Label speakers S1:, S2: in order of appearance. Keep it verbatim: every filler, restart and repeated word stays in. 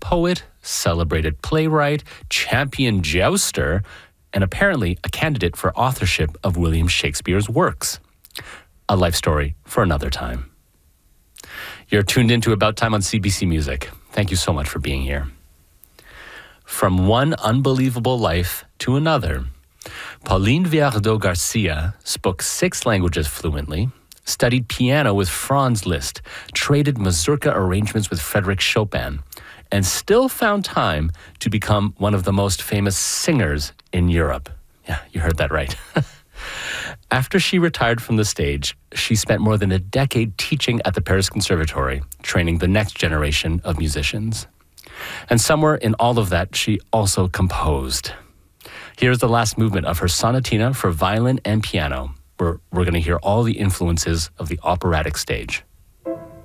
S1: poet, celebrated playwright, champion jouster, and apparently a candidate for authorship of William Shakespeare's works. A life story for another time. You're tuned into About Time on C B C Music. Thank you so much for being here. From one unbelievable life to another, Pauline Viardot Garcia spoke six languages fluently, studied piano with Franz Liszt, traded mazurka arrangements with Frédéric Chopin, and still found time to become one of the most famous singers in Europe. Yeah, you heard that right. After she retired from the stage, she spent more than a decade teaching at the Paris Conservatory, training the next generation of musicians. And somewhere in all of that, she also composed. Here's the last movement of her sonatina for violin and piano, where we're going to hear all the influences of the operatic stage.